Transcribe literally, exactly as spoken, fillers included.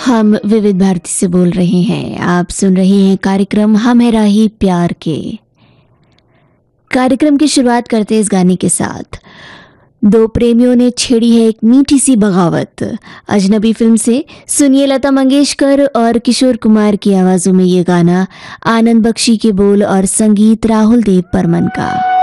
हम विविध भारती से बोल रहे हैं। आप सुन रहे हैं कार्यक्रम हम है राही प्यार के। कार्यक्रम की शुरुआत करते हैं इस गाने के साथ। दो प्रेमियों ने छेड़ी है एक मीठी सी बगावत। अजनबी फिल्म से सुनिए लता मंगेशकर और किशोर कुमार की आवाजों में ये गाना, आनंद बख्शी के बोल और संगीत राहुल देव बर्मन का।